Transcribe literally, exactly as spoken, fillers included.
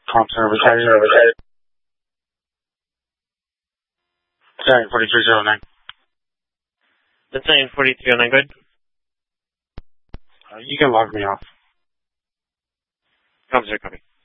Com service, how you service? Sorry, forty-three oh nine. Battalion forty-three oh nine, good. Uh, you can log me off. Com, sir, copy.